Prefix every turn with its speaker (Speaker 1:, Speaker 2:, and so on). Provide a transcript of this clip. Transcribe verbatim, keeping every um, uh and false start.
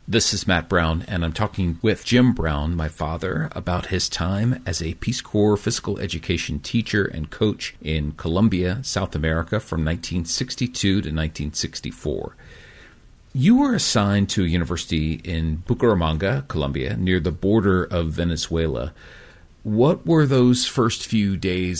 Speaker 1: This is Matt Brown, and I'm talking with Jim Brown, my father, about his time as a Peace Corps physical education teacher and coach in Colombia, South America, from nineteen sixty-two to nineteen sixty-four. You were assigned to a university in Bucaramanga, Colombia, near the border of Venezuela. What were those first few days